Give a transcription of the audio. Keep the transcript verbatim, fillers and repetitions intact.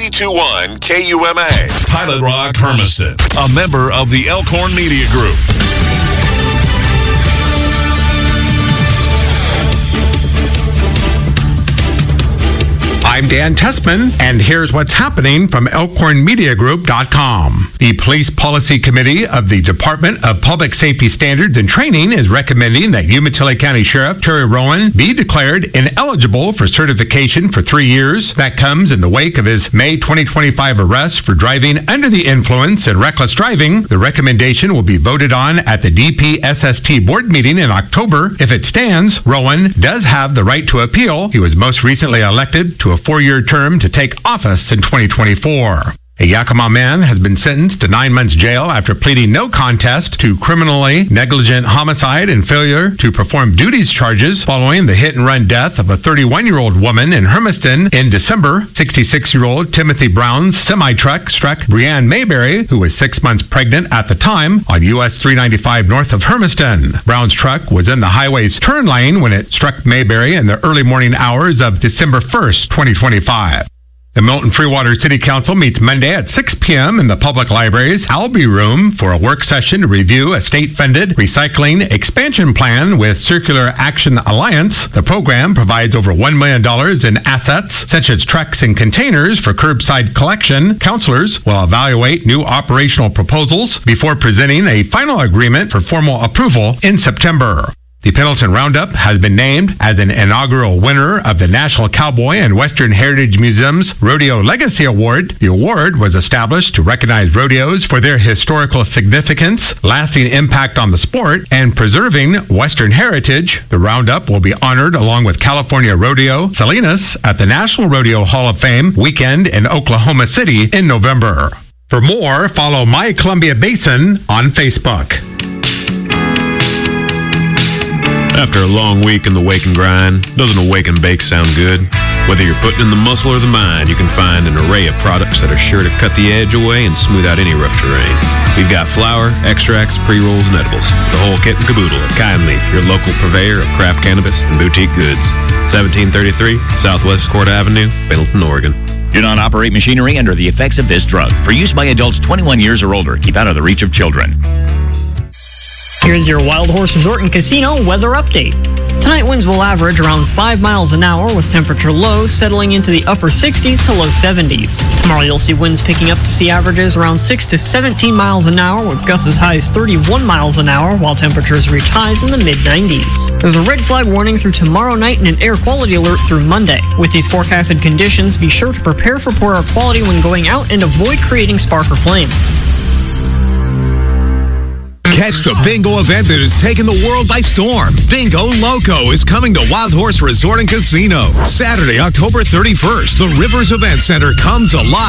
ninety-two point one K U M A. Pilot Rock Hermiston, a member of the Elkhorn Media Group. I'm Dan Tessman, and here's what's happening from Elkhorn Media Group dot com. The Police Policy Committee of the Department of Public Safety Standards and Training is recommending that Umatilla County Sheriff Terry Rowan be declared ineligible for certification for three years. That comes in the wake of his May twenty twenty-five arrest for driving under the influence and reckless driving. The recommendation will be voted on at the D P S S T board meeting in October. If it stands, Rowan does have the right to appeal. He was most recently elected to a four-year term to take office in twenty twenty-four. A Yakima man has been sentenced to nine months jail after pleading no contest to criminally negligent homicide and failure to perform duties charges following the hit-and-run death of a thirty-one-year-old woman in Hermiston in December. sixty-six-year-old Timothy Brown's semi-truck struck Brianne Mayberry, who was six months pregnant at the time, on U S three ninety-five north of Hermiston. Brown's truck was in the highway's turn lane when it struck Mayberry in the early morning hours of December first, twenty twenty-five. The Milton Freewater City Council meets Monday at six p.m. in the Public Library's Albee Room for a work session to review a state-funded recycling expansion plan with Circular Action Alliance. The program provides over one million dollars in assets, such as trucks and containers for curbside collection. Councilors will evaluate new operational proposals before presenting a final agreement for formal approval in September. The Pendleton Roundup has been named as an inaugural winner of the National Cowboy and Western Heritage Museum's Rodeo Legacy Award. The award was established to recognize rodeos for their historical significance, lasting impact on the sport, and preserving Western heritage. The Roundup will be honored along with California Rodeo Salinas at the National Rodeo Hall of Fame weekend in Oklahoma City in November. For more, follow My Columbia Basin on Facebook. After a long week in the wake and grind, doesn't a wake and bake sound good? Whether you're putting in the muscle or the mind, you can find an array of products that are sure to cut the edge away and smooth out any rough terrain. We've got flour, extracts, pre-rolls, and edibles. The whole kit and caboodle at Kind Leaf, your local purveyor of craft cannabis and boutique goods. seventeen thirty-three Southwest Court Avenue, Pendleton, Oregon. Do not operate machinery under the effects of this drug. For use by adults twenty-one years or older. Keep out of the reach of children. Here's your Wild Horse Resort and Casino weather update. Tonight, winds will average around five miles an hour with temperature lows settling into the upper sixties to low seventies. Tomorrow, you'll see winds picking up to see averages around six to seventeen miles an hour with gusts as high as thirty-one miles an hour, while temperatures reach highs in the mid nineties. There's a red flag warning through tomorrow night and an air quality alert through Monday. With these forecasted conditions, be sure to prepare for poor air quality when going out and avoid creating spark or flame. Catch the bingo event that has taken the world by storm. Bingo Loco is coming to Wild Horse Resort and Casino. Saturday, October thirty-first. The Rivers Event Center comes alive.